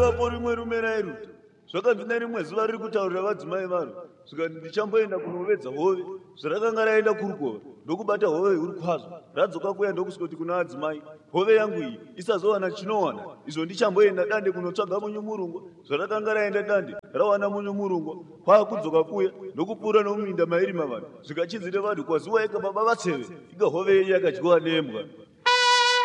raivapo rimwe rume rairuta zvakanzi nerimwe zuva riri kutaurira vadzimai vanhu zvikati ndichamboenda kunovedza hove zvarakanga raenda kurukova ndokubata hove huru kwazvo radzoka kuya ndokusvoti kuna adzimai hove yangu iyi isazowana chinowana izvo ndichamboenda dande kunotsvaga munyumurungwa zvarakanga raenda dande rawana munyumurungwa kwaakudzoka kuya ndokupfuura nomuminda mairi mavanhu zvikachinzire vanhu kwaziwa ika baba vatseve ika hove yenyu yakadyiwa nembwa